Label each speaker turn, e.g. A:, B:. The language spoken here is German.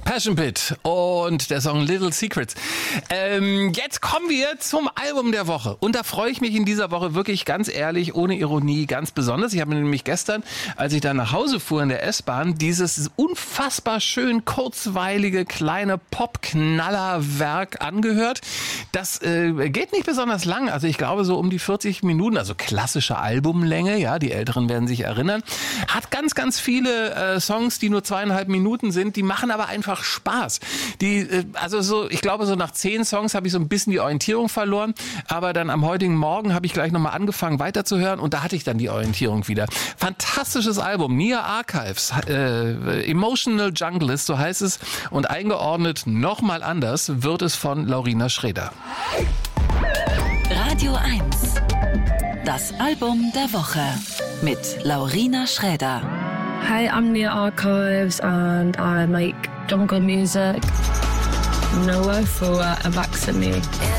A: Passion Pit und der Song Little Secrets. Jetzt kommen wir zum Album der Woche. Und da freue ich mich in dieser Woche wirklich ganz ehrlich, ohne Ironie, ganz besonders. Ich habe mir nämlich gestern, als ich dann nach Hause fuhr in der S-Bahn, dieses unfassbar schön kurzweilige kleine Pop-Knallerwerk angehört. Das geht nicht besonders lang. Also ich glaube so um die 40 Minuten, also klassische Albumlänge. Ja, die Älteren werden sich erinnern. Hat ganz, ganz viele Songs, die nur 2,5 Minuten sind. Die machen aber einfach Spaß. Ich glaube, so nach 10 Songs habe ich so ein bisschen die Orientierung verloren. Aber dann am heutigen Morgen habe ich gleich nochmal angefangen weiterzuhören und da hatte ich dann die Orientierung wieder. Fantastisches Album, Nia Archives, Emotional Junglist, so heißt es. Und eingeordnet nochmal anders wird es von Laurina Schroeder.
B: Radio 1, das Album der Woche mit Laurina Schroeder.
C: Hi, I'm Nia Archives and I make jungle music. No for a vaccine me.